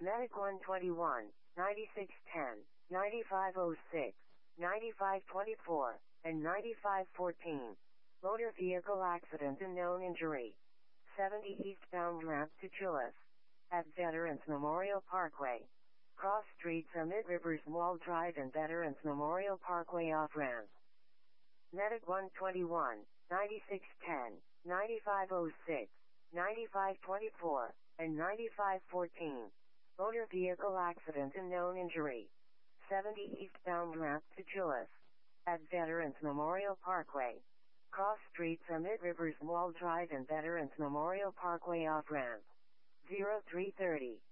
Medic 121, 9610, 9506, 9524, and 9514. Motor vehicle accident and known injury. 70 eastbound ramp to Chillis. At Veterans Memorial Parkway. Cross streets are Mid Rivers Mall Drive and Veterans Memorial Parkway off-ramp. Medic 121, 9610, 9506, 9524, and 9514. Motor vehicle accident and known injury. 70 eastbound ramp to Chillis. At Veterans Memorial Parkway. Cross streets are Mid Rivers Mall Drive and Veterans Memorial Parkway off-ramp. 0330.